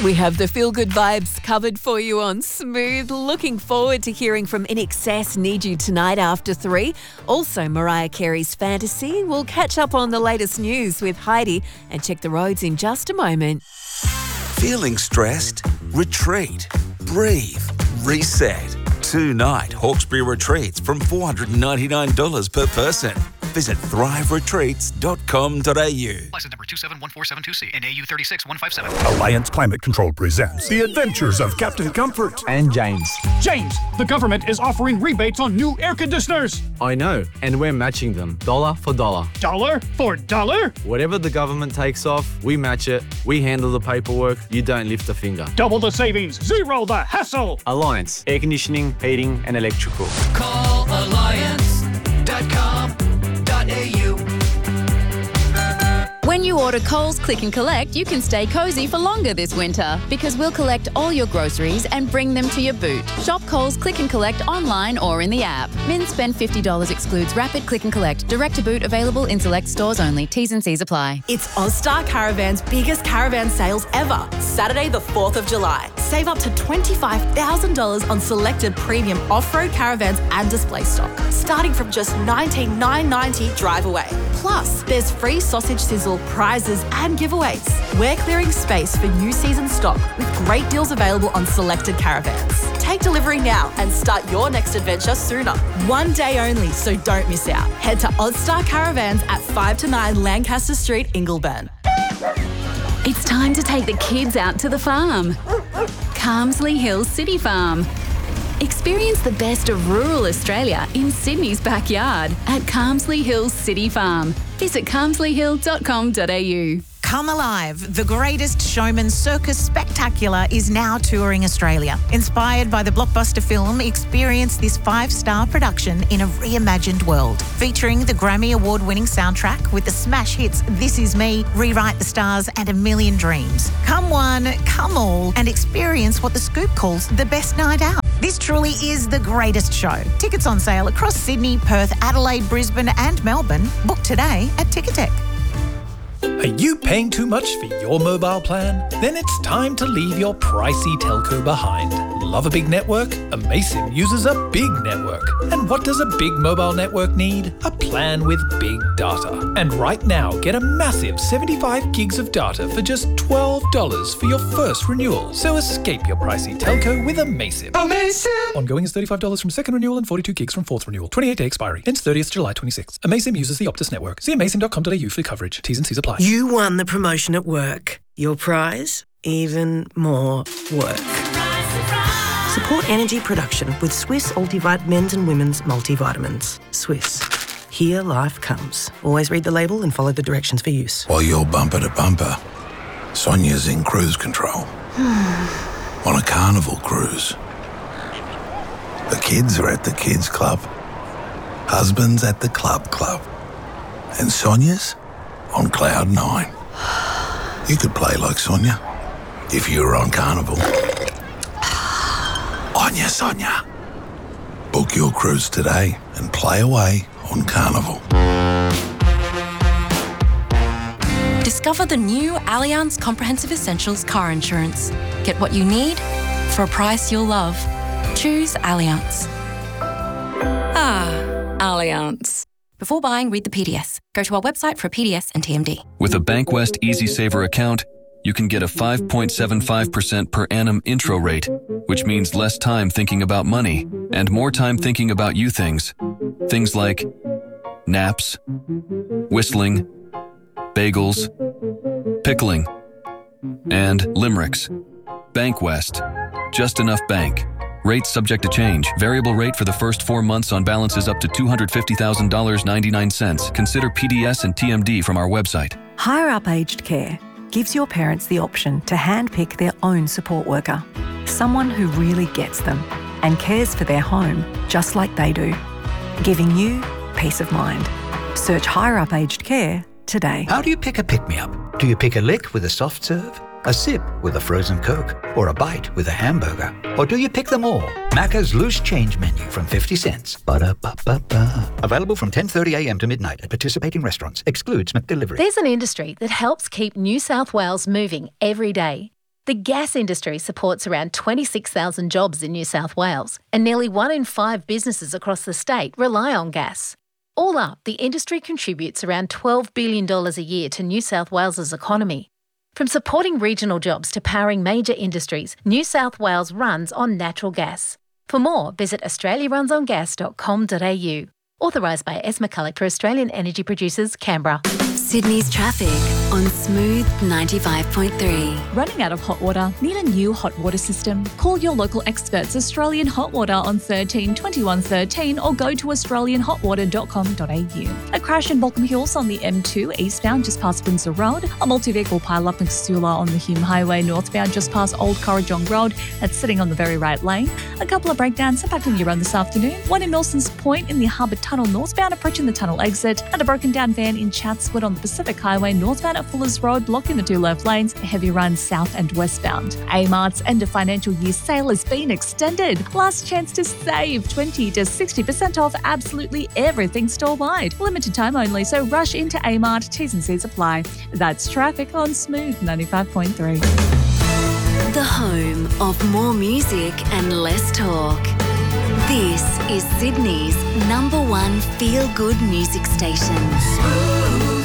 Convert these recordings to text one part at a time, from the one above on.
We have the feel-good vibes covered for you on Smooth. Looking forward to hearing from INXS Need You Tonight after 3. Also, Mariah Carey's Fantasy. We'll catch up on the latest news with Heidi and check the roads in just a moment. Feeling stressed? Retreat. Breathe. Reset. 2-night Hawkesbury retreats from $499 per person. Visit thriveretreats.com.au. License number 271472C and AU 36157. Alliance Climate Control presents The Adventures of Captain Comfort and James. James, the government is offering rebates on new air conditioners. I know, and we're matching them dollar for dollar. Dollar for dollar? Whatever the government takes off, we match it. We handle the paperwork. You don't lift a finger. Double the savings, zero the hassle. Alliance, air conditioning, heating, and electrical. Call alliance.com.au. When you order Coles Click and Collect, you can stay cosy for longer this winter because we'll collect all your groceries and bring them to your boot. Shop Coles Click and Collect online or in the app. Min spend $50 excludes Rapid Click and Collect. Direct to boot available in select stores only. T's and C's apply. It's Ozstar Caravan's biggest caravan sales ever. Saturday the 4th of July. Save up to $25,000 on selected premium off-road caravans and display stock. Starting from just $19,990 drive away. Plus, there's free sausage sizzle, prizes and giveaways. We're clearing space for new season stock with great deals available on selected caravans. Take delivery now and start your next adventure sooner. One day only, so don't miss out. Head to Ozstar Caravans at 5 to 9 Lancaster Street, Ingleburn. It's time to take the kids out to the farm. Carmsley Hills City Farm. Experience the best of rural Australia in Sydney's backyard at Carmsley Hills City Farm. Visit carmsleyhill.com.au. Come Alive, the greatest showman circus spectacular is now touring Australia. Inspired by the blockbuster film, experience this 5-star production in a reimagined world. Featuring the Grammy Award-winning soundtrack with the smash hits This Is Me, Rewrite the Stars and A Million Dreams. Come one, come all, and experience what The Scoop calls the best night out. This truly is the greatest show. Tickets on sale across Sydney, Perth, Adelaide, Brisbane and Melbourne. Book today at Ticketek. Are you paying too much for your mobile plan? Then it's time to leave your pricey telco behind. Love a big network? Amaysim uses a big network. And what does a big mobile network need? A plan with big data. And right now, get a massive 75 gigs of data for just $12 for your first renewal. So escape your pricey telco with Amaysim. Amaysim! Ongoing is $35 from second renewal and 42 gigs from fourth renewal. 28-day expiry. Ends 30th July 26. Amaysim uses the Optus network. See amaysim.com.au for coverage. T's and C's apply. You won the promotion at work. Your prize? Even more work. Support energy production with Swiss Ultivite men's and women's multivitamins. Swiss. Here life comes. Always read the label and follow the directions for use. While you're bumper to bumper, Sonia's in cruise control. On a carnival cruise. The kids are at the kids club. Husband's at the club. And Sonia's on cloud 9. You could play like Sonia if you were on Carnival. Onya Sonia. Book your cruise today and play away on Carnival. Discover the new Allianz Comprehensive Essentials car insurance. Get what you need for a price you'll love. Choose Allianz. Allianz. Before buying, read the PDS. Go to our website for a PDS and TMD. With a Bankwest Easy Saver account, you can get a 5.75% per annum intro rate, which means less time thinking about money and more time thinking about you things. Things like naps, whistling, bagels, pickling, and limericks. Bankwest. Just enough bank. Rates subject to change. Variable rate for the first 4 months on balances up to $250,000.99. Consider PDS and TMD from our website. Higher Up Aged Care gives your parents the option to handpick their own support worker. Someone who really gets them and cares for their home just like they do. Giving you peace of mind. Search Higher Up Aged Care today. How do you pick a pick-me-up? Do you pick a lick with a soft serve? A sip with a frozen Coke, or a bite with a hamburger? Or do you pick them all? Macca's Loose Change Menu from 50 cents. Ba-da-ba-ba-ba. Available from 10:30 a.m. to midnight at participating restaurants. Excludes McDelivery. There's an industry that helps keep New South Wales moving every day. The gas industry supports around 26,000 jobs in New South Wales, and nearly 1 in 5 businesses across the state rely on gas. All up, the industry contributes around $12 billion a year to New South Wales's economy. From supporting regional jobs to powering major industries, New South Wales runs on natural gas. For more, visit australiarunsongas.com.au. Authorised by Esma Cullick for Australian Energy Producers, Canberra. Sydney's traffic on Smooth 95.3. Running out of hot water? Need a new hot water system? Call your local experts Australian Hot Water on 13 21 13 or go to australianhotwater.com.au. A crash in Balcombe Hills on the M2 eastbound just past Windsor Road. A multi-vehicle pile-up in Casula on the Hume Highway northbound just past Old Corrajong Road. That's sitting on the very right lane. A couple of breakdowns impacting you around this afternoon. One in Milson's Point in the Harbour Tunnel northbound approaching the tunnel exit. And a broken down van in Chatswood on the Pacific Highway northbound at Fuller's Road, blocking the 2 left lanes, a heavy run south and westbound. Amart's end of financial year sale has been extended. Last chance to save 20 to 60% off absolutely everything store-wide. Limited time only, so rush into Amart. T's and C's apply. That's traffic on Smooth 95.3. The home of more music and less talk. This is Sydney's #1 feel-good music station. Smooth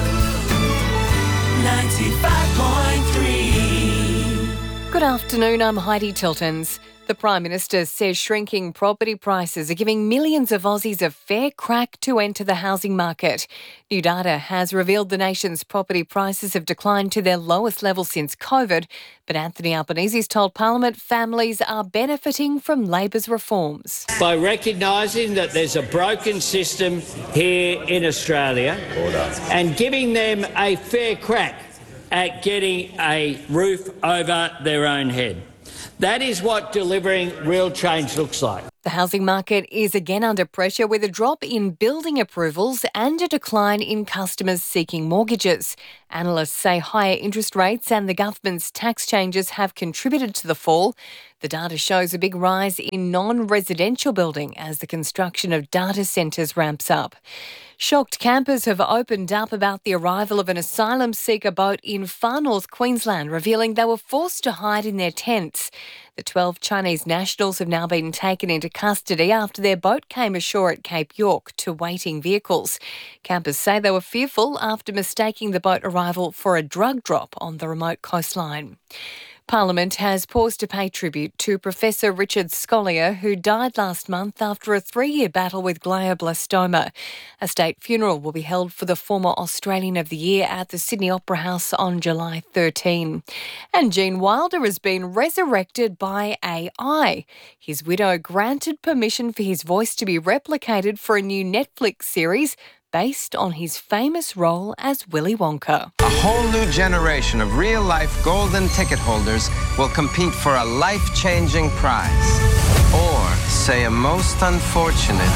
95.3. Good afternoon, I'm Heidi Tiltons. The Prime Minister says shrinking property prices are giving millions of Aussies a fair crack to enter the housing market. New data has revealed the nation's property prices have declined to their lowest level since COVID, but Anthony Albanese's told Parliament families are benefiting from Labor's reforms. By recognising that there's a broken system here in Australia and giving them a fair crack at getting a roof over their own head. That is what delivering real change looks like. The housing market is again under pressure with a drop in building approvals and a decline in customers seeking mortgages. Analysts say higher interest rates and the government's tax changes have contributed to the fall. The data shows a big rise in non-residential building as the construction of data centres ramps up. Shocked campers have opened up about the arrival of an asylum seeker boat in far north Queensland, revealing they were forced to hide in their tents. The 12 Chinese nationals have now been taken into custody after their boat came ashore at Cape York to waiting vehicles. Campers say they were fearful after mistaking the boat arrival for a drug drop on the remote coastline. Parliament has paused to pay tribute to Professor Richard Scolyer, who died last month after a 3-year battle with glioblastoma. A state funeral will be held for the former Australian of the Year at the Sydney Opera House on July 13. And Gene Wilder has been resurrected by AI. His widow granted permission for his voice to be replicated for a new Netflix series based on his famous role as Willy Wonka. A whole new generation of real-life golden ticket holders will compete for a life-changing prize. Or say a most unfortunate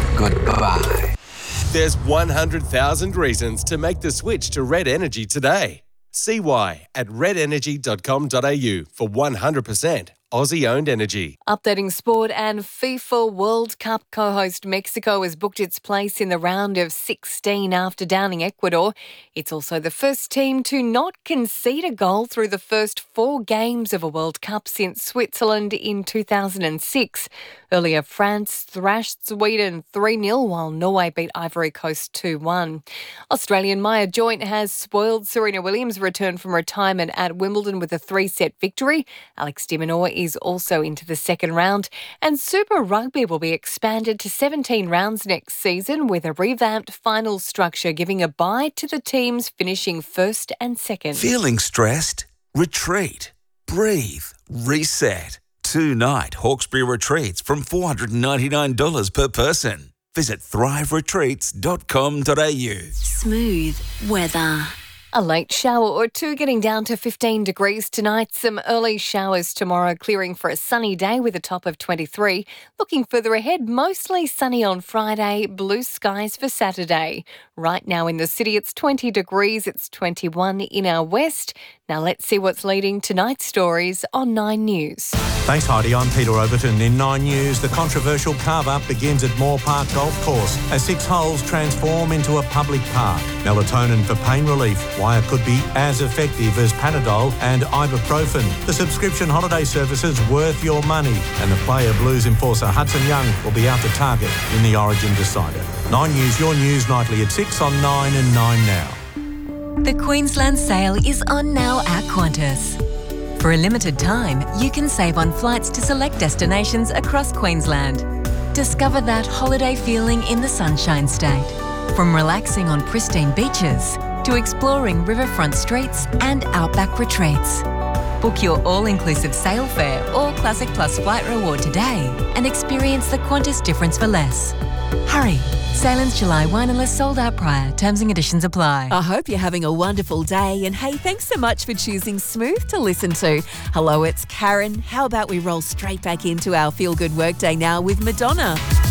goodbye. There's 100,000 reasons to make the switch to Red Energy today. See why at redenergy.com.au for 100% Aussie-owned energy. Updating sport, and FIFA World Cup co-host Mexico has booked its place in the round of 16 after downing Ecuador. It's also the first team to not concede a goal through the first 4 games of a World Cup since Switzerland in 2006. Earlier, France thrashed Sweden 3-0 while Norway beat Ivory Coast 2-1. Australian Maya Joint has spoiled Serena Williams' return from retirement at Wimbledon with a 3-set victory. Alex de Minaur is also into the second round, and Super Rugby will be expanded to 17 rounds next season with a revamped final structure giving a bye to the teams finishing first and second. Feeling stressed? Retreat. Breathe. Reset. 2-night Hawkesbury retreats from $499 per person. Visit thriveretreats.com.au. Smooth weather. A late shower or two, getting down to 15 degrees tonight. Some early showers tomorrow, clearing for a sunny day with a top of 23. Looking further ahead, mostly sunny on Friday, blue skies for Saturday. Right now in the city, it's 20 degrees. It's 21 in our west. Now let's see what's leading tonight's stories on 9 News. Thanks, Heidi. I'm Peter Overton. In 9 News, the controversial carve-up begins at Moore Park Golf Course as 6 holes transform into a public park. Melatonin for pain relief, why it could be as effective as Panadol and ibuprofen. The subscription holiday service is worth your money. And the player blues enforcer Hudson Young will be out to target in the Origin Decider. 9 News, your news nightly at 6 on 9 and 9 now. The Queensland sale is on now at Qantas. For a limited time, you can save on flights to select destinations across Queensland. Discover that holiday feeling in the Sunshine State. From relaxing on pristine beaches to exploring riverfront streets and outback retreats. Book your all-inclusive sail fare or Classic Plus flight reward today and experience the Qantas difference for less. Hurry! Sail ends July 1 unless sold out prior. Terms and conditions apply. I hope you're having a wonderful day. And hey, thanks so much for choosing Smooth to listen to. Hello, it's Karen. How about we roll straight back into our Feel Good Workday now with Madonna?